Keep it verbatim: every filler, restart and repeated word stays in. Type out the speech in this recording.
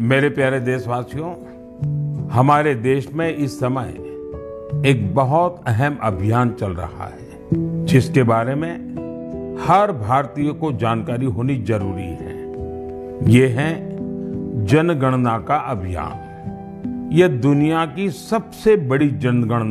मेरे प्यारे देशवासियों, हमारे देश में इस समय एक बहुत अहम अभियान चल रहा है जिसके बारे में हर भारतीय को जानकारी होनी जरूरी है। ये है जनगणना का अभियान। ये दुनिया की सबसे बड़ी जनगणना